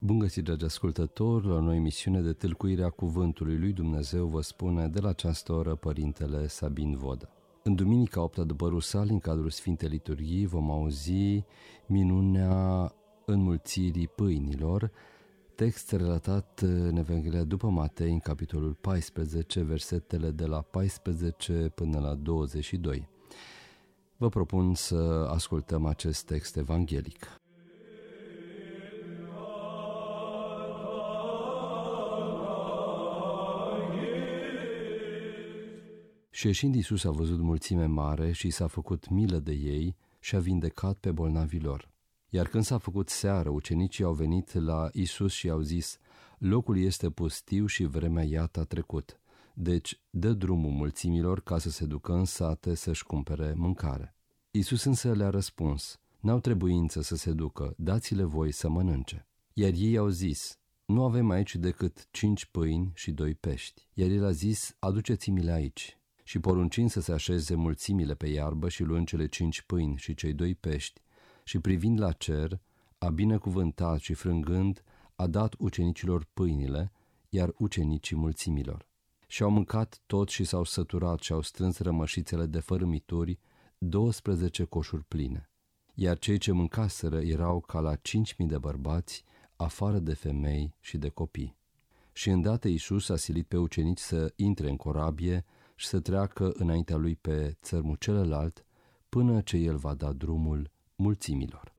Bun găsit, dragi ascultători, la o nouă emisiune de Tâlcuirea Cuvântului lui Dumnezeu, vă spune de la această oră Părintele Sabin Vodă. În duminica 8 după Rusalii, în cadrul Sfintei Liturghii, vom auzi minunea înmulțirii pâinilor, text relatat în Evanghelia după Matei, în capitolul 14, versetele de la 14 până la 22. Vă propun să ascultăm acest text evanghelic. Și ieșind Iisus a văzut mulțime mare și s-a făcut milă de ei și a vindecat pe bolnavii lor. Iar când s-a făcut seară, ucenicii au venit la Iisus și i-au zis: locul este pustiu și vremea iată a trecut. Deci dă drumul mulțimilor ca să se ducă în sate să-și cumpere mâncare. Iisus însă le-a răspuns: n-au trebuință să se ducă, dați-le voi să mănânce. Iar ei au zis: nu avem aici decât 5 pâini și 2 pești. Iar el a zis: aduceți-mi-le aici. Și poruncind să se așeze mulțimile pe iarbă și luând cele 5 pâini și cei 2 pești, și privind la cer, a binecuvântat și frângând, a dat ucenicilor pâinile, iar ucenicii mulțimilor. Și au mâncat tot și s-au săturat și au strâns rămășițele de fărâmituri, 12 coșuri pline. Iar cei ce mâncaseră erau ca la 5.000 de bărbați, afară de femei și de copii. Și îndată Iisus a silit pe ucenici să intre în corabie și să treacă înaintea lui pe țărmul celălalt, până ce el va da drumul mulțimilor.